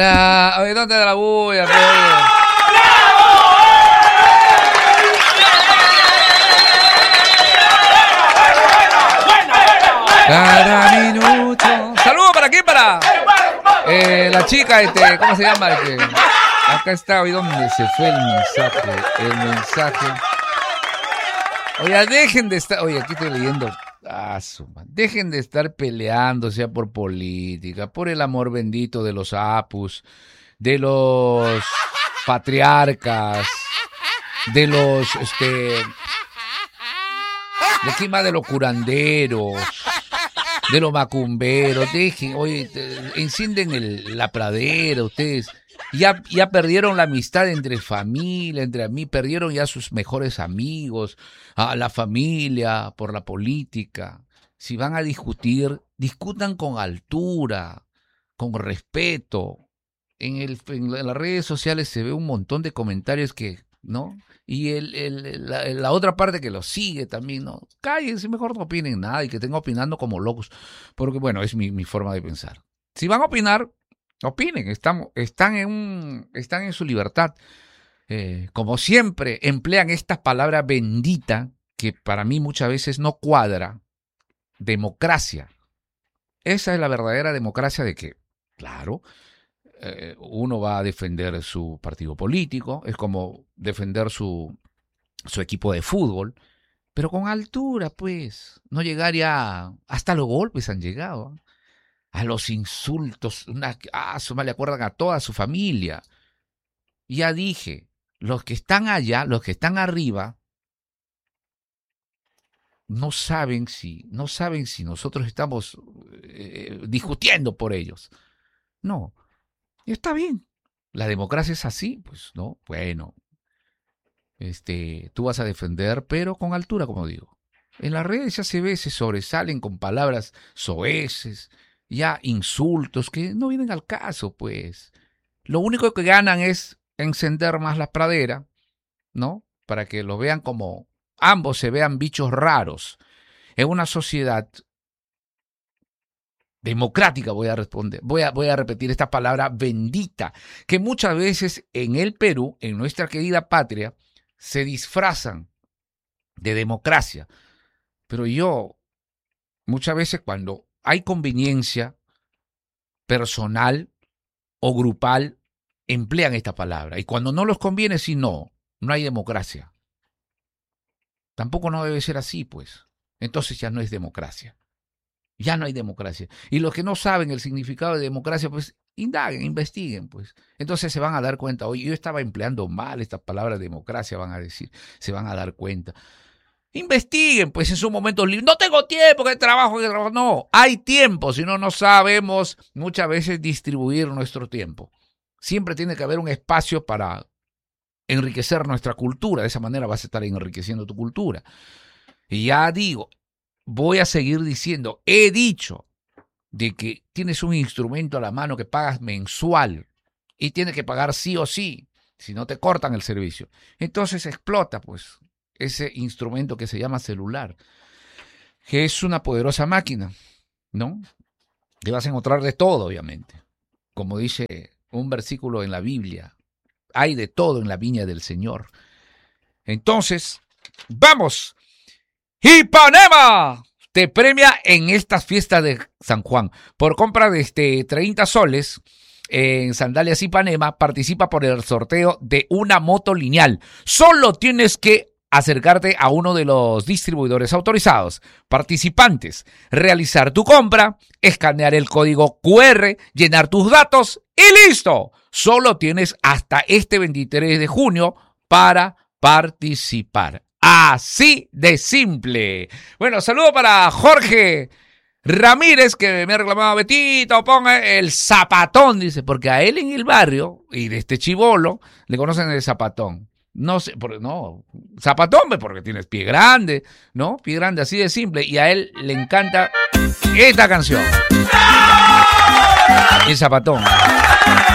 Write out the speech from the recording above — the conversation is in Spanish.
Oye, ¿dónde está la bulla? Cada minuto. Saludos para quién, para la chica, ¿cómo se llama? Acá está, ¿y dónde se fue el mensaje? Oye, dejen de estar, oye, aquí estoy leyendo. Dejen de estar peleando, sea por política, por el amor bendito de los apus, de los patriarcas, de los, de encima de los curanderos, de los macumberos. Dejen, oye, encienden la pradera, ustedes. Ya perdieron la amistad entre familia, entre amigos, perdieron ya sus mejores amigos, a la familia, por la política. Si van a discutir, discutan con altura, con respeto. En las redes sociales se ve un montón de comentarios ¿no? Y la otra parte que los sigue también, ¿no? Cállense, mejor no opinen nada y que estén opinando como locos. Porque, bueno, es mi forma de pensar. Si van a opinar, opinen, están en su libertad. Como siempre, emplean estas palabras benditas que para mí muchas veces no cuadra. Democracia. Esa es la verdadera democracia de que, claro, uno va a defender su partido político, es como defender su equipo de fútbol, pero con altura, pues, no llegar ya, hasta los golpes han llegado, a los insultos, le acuerdan a toda su familia. Ya dije, los que están allá, los que están arriba, no saben si nosotros estamos discutiendo por ellos. No, está bien. La democracia es así, pues, ¿no? Bueno, tú vas a defender, pero con altura, como digo. En las redes ya se sobresalen con palabras soeces, ya insultos que no vienen al caso, pues. Lo único que ganan es encender más la pradera, ¿no? Para que lo vean como ambos se vean bichos raros. En una sociedad democrática, voy a repetir esta palabra bendita, que muchas veces en el Perú, en nuestra querida patria, se disfrazan de democracia. Pero muchas veces cuando hay conveniencia personal o grupal, emplean esta palabra. Y cuando no los conviene, sí, no hay democracia. Tampoco no debe ser así, pues. Entonces ya no es democracia. Ya no hay democracia. Y los que no saben el significado de democracia, pues indaguen, investiguen, pues. Entonces se van a dar cuenta, oye, yo estaba empleando mal esta palabra democracia, van a decir, se van a dar cuenta. Investiguen, pues, en su momento libre. No tengo tiempo, que trabajo. No, hay tiempo, si no sabemos muchas veces distribuir nuestro tiempo. Siempre tiene que haber un espacio para enriquecer nuestra cultura. De esa manera vas a estar enriqueciendo tu cultura. Y ya digo, voy a seguir diciendo, he dicho de que tienes un instrumento a la mano que pagas mensual y tienes que pagar sí o sí, si no te cortan el servicio. Entonces explota, pues, ese instrumento que se llama celular, que es una poderosa máquina, ¿no? Te vas a encontrar de todo, obviamente. Como dice un versículo en la Biblia, hay de todo en la viña del Señor. Entonces, ¡vamos! Ipanema te premia en estas fiestas de San Juan. Por compra de 30 soles en Sandalias Ipanema, participa por el sorteo de una moto lineal. Solo tienes que acercarte a uno de los distribuidores autorizados, participantes, realizar tu compra, escanear el código QR, llenar tus datos y ¡listo! Solo tienes hasta este 23 de junio para participar. Así de simple. Bueno, saludo para Jorge Ramírez, que me ha reclamado, Betito, ponga el zapatón, dice, porque a él en el barrio, y de este chibolo, le conocen el zapatón. No sé, zapatón, porque tienes pie grande, ¿no? Pie grande, así de simple. Y a él le encanta esta canción. El zapatón.